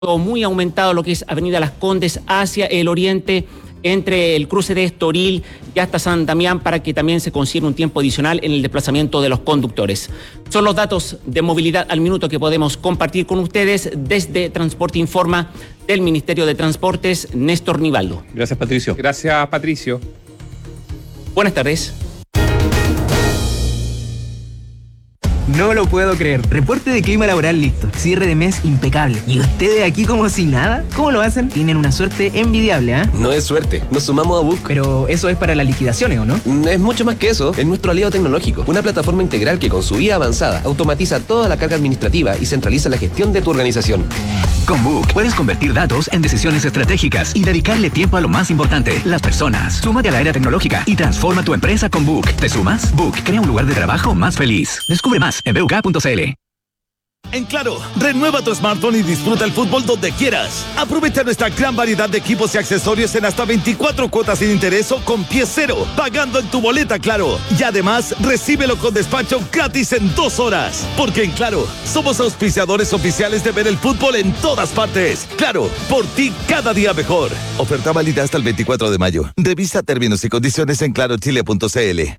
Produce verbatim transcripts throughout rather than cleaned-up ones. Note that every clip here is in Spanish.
muy aumentado lo que es Avenida Las Condes hacia el oriente, entre el cruce de Estoril y hasta San Damián, para que también se consiga un tiempo adicional en el desplazamiento de los conductores. Son los datos de movilidad al minuto que podemos compartir con ustedes desde Transporte Informa del Ministerio de Transportes, Néstor Nivaldo. Gracias, Patricio. Gracias, Patricio. Buenas tardes. No lo puedo creer. Reporte de clima laboral listo. Cierre de mes impecable. ¿Y ustedes aquí como si nada? ¿Cómo lo hacen? Tienen una suerte envidiable, ¿ah? ¿eh? No es suerte. Nos sumamos a Book. Pero eso es para las liquidaciones, ¿o no? Es mucho más que eso. Es nuestro aliado tecnológico. Una plataforma integral que con su I A avanzada automatiza toda la carga administrativa y centraliza la gestión de tu organización. Con Book puedes convertir datos en decisiones estratégicas y dedicarle tiempo a lo más importante, las personas. Súmate a la era tecnológica y transforma tu empresa con Book. ¿Te sumas? Book crea un lugar de trabajo más feliz. Descubre más en b u k punto c l. En Claro, renueva tu smartphone y disfruta el fútbol donde quieras. Aprovecha nuestra gran variedad de equipos y accesorios en hasta veinticuatro cuotas sin interés o con pie cero, pagando en tu boleta Claro. Y además, recíbelo con despacho gratis en dos horas. Porque en Claro, somos auspiciadores oficiales de ver el fútbol en todas partes. Claro, por ti cada día mejor. Oferta válida hasta el veinticuatro de mayo. Revisa términos y condiciones en claro chile punto c l.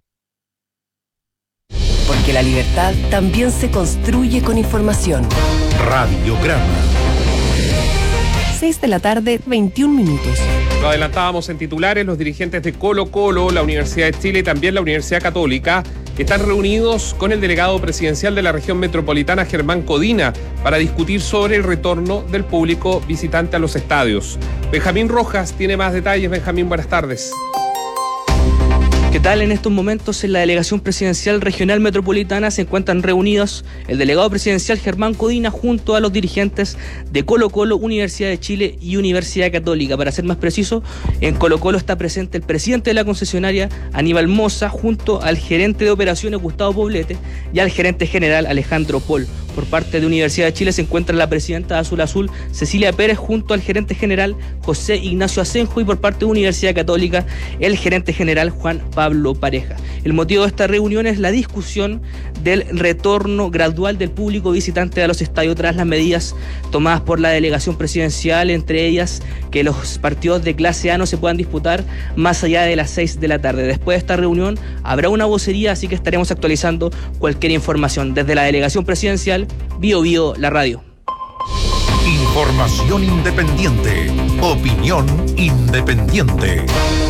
Porque la libertad también se construye con información. Radiograma. seis de la tarde, veintiún minutos. Lo adelantábamos en titulares, los dirigentes de Colo Colo, la Universidad de Chile y también la Universidad Católica están reunidos con el delegado presidencial de la región metropolitana, Germán Codina, para discutir sobre el retorno del público visitante a los estadios. Benjamín Rojas tiene más detalles. Benjamín, buenas tardes. ¿Qué tal? En estos momentos en la Delegación Presidencial Regional Metropolitana se encuentran reunidos el delegado presidencial Germán Codina junto a los dirigentes de Colo Colo, Universidad de Chile y Universidad Católica. Para ser más preciso, en Colo Colo está presente el presidente de la concesionaria, Aníbal Moza, junto al gerente de operaciones, Gustavo Poblete, y al gerente general, Alejandro Pol. Por parte de Universidad de Chile se encuentra la presidenta de Azul Azul, Cecilia Pérez, junto al gerente general, José Ignacio Asenjo, y por parte de Universidad Católica, el gerente general, Juan Pablo Pareja. El motivo de esta reunión es la discusión del retorno gradual del público visitante a los estadios tras las medidas tomadas por la delegación presidencial, entre ellas que los partidos de clase A no se puedan disputar más allá de las seis de la tarde. Después de esta reunión habrá una vocería, así que estaremos actualizando cualquier información. Desde la delegación presidencial, Bio Bio, la radio. Información independiente. Opinión independiente.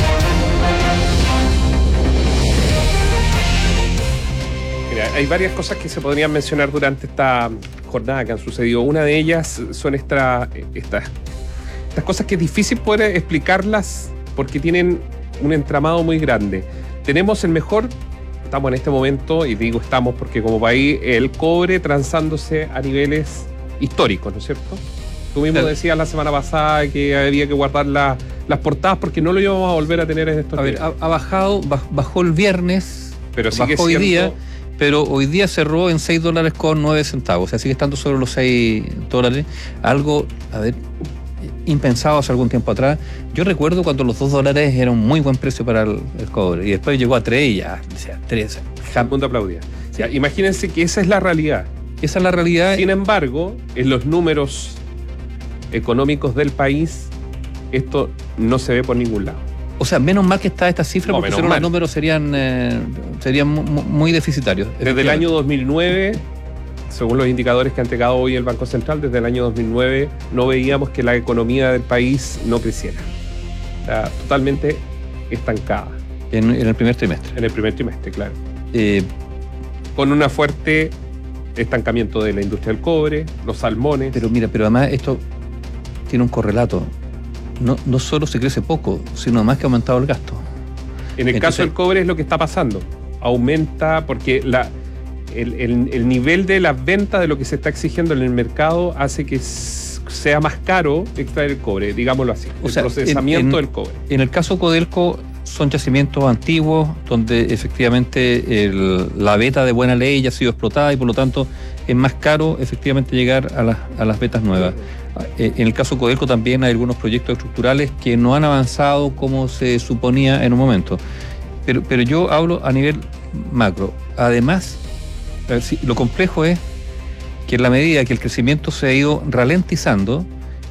Mira, hay varias cosas que se podrían mencionar durante esta jornada que han sucedido. Una de ellas son esta, esta, estas cosas que es difícil poder explicarlas porque tienen un entramado muy grande. Tenemos el mejor... Estamos en este momento, y digo estamos porque como país, el cobre transándose a niveles históricos, ¿no es cierto? Tú mismo claro. decías la semana pasada que había que guardar la, las portadas porque no lo íbamos a volver a tener en estos a días. A ver, ha, ha bajado, bajó el viernes, pero sigue bajó siendo... hoy día, pero hoy día cerró en seis dólares con nueve centavos, o sea, sigue estando sobre los seis dólares, algo, a ver... impensado hace algún tiempo atrás. Yo recuerdo cuando los dos dólares eran un muy buen precio para el, el cobre y después llegó a tres y ya, o sea, tres. Todo el mundo aplaudía. O sea, imagínense que esa es la realidad. Esa es la realidad. Sin embargo, en los números económicos del país, esto no se ve por ningún lado. O sea, menos mal que está esta cifra, no, porque si no los números serían, eh, serían muy, muy deficitarios. Desde el año dos mil nueve... según los indicadores que ha entregado hoy el Banco Central, desde el año dos mil nueve no veíamos que la economía del país no creciera. Está totalmente estancada. En, en el primer trimestre. En el primer trimestre, claro. Eh, Con un fuerte estancamiento de la industria del cobre, los salmones. Pero mira, pero además esto tiene un correlato. No, no solo se crece poco, sino además que ha aumentado el gasto. En el Entonces, caso del cobre es lo que está pasando. Aumenta porque la... El, el, el nivel de la venta de lo que se está exigiendo en el mercado hace que sea más caro extraer el cobre, digámoslo así, o el sea, procesamiento en, en, del cobre. En el caso Codelco son yacimientos antiguos donde efectivamente el, la veta de buena ley ya ha sido explotada y por lo tanto es más caro efectivamente llegar a las, a las vetas nuevas. En el caso Codelco también hay algunos proyectos estructurales que no han avanzado como se suponía en un momento. Pero, pero yo hablo a nivel macro. Además, a ver, si, lo complejo es que en la medida que el crecimiento se ha ido ralentizando,